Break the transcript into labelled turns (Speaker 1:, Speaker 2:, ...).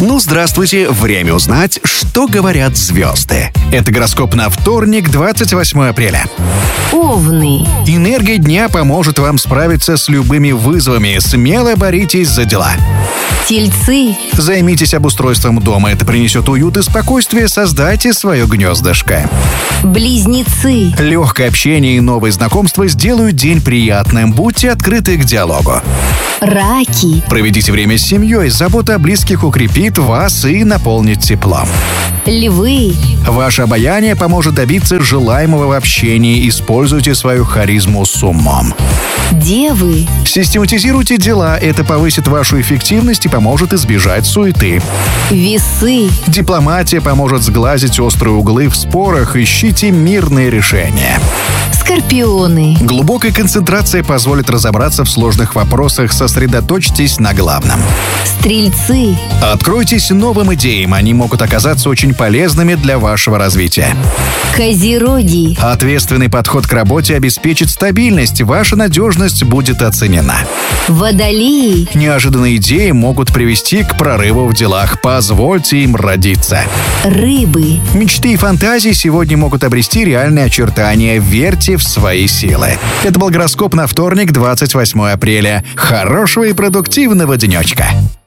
Speaker 1: Ну, здравствуйте, время узнать, что говорят звезды. Это гороскоп на вторник, 28 апреля.
Speaker 2: Овны.
Speaker 1: Энергия дня поможет вам справиться с любыми вызовами. Смело боритесь за дела.
Speaker 2: Тельцы.
Speaker 1: Займитесь обустройством дома. Это принесет уют и спокойствие. Создайте свое гнездышко.
Speaker 2: Близнецы.
Speaker 1: Легкое общение и новые знакомства сделают день приятным. Будьте открыты к диалогу.
Speaker 2: Раки.
Speaker 1: Проведите время с семьей. Забота о близких укрепит вас и наполнит теплом.
Speaker 2: Львы.
Speaker 1: Ваше обаяние поможет добиться желаемого в общении. Используйте свою харизму с умом.
Speaker 2: Девы.
Speaker 1: Систематизируйте дела. Это повысит вашу эффективность и поможет избежать суеты.
Speaker 2: Весы.
Speaker 1: Дипломатия поможет сглазить острые углы в спорах. Ищите мирные решения.
Speaker 2: Скорпионы.
Speaker 1: Глубокая концентрация позволит разобраться в сложных вопросах. Сосредоточьтесь на главном.
Speaker 2: Стрельцы.
Speaker 1: Откройтесь новым идеям. Они могут оказаться очень полезными для вашего развития.
Speaker 2: Козероги.
Speaker 1: Ответственный подход к работе обеспечит стабильность. Ваша надежность будет оценена.
Speaker 2: Водолеи.
Speaker 1: Неожиданные идеи могут привести к прорыву в делах. Позвольте им родиться.
Speaker 2: Рыбы.
Speaker 1: Мечты и фантазии сегодня могут обрести реальные очертания. Верьте в свои силы. Это был гороскоп на вторник, 28 апреля. Хорошего и продуктивного денечка.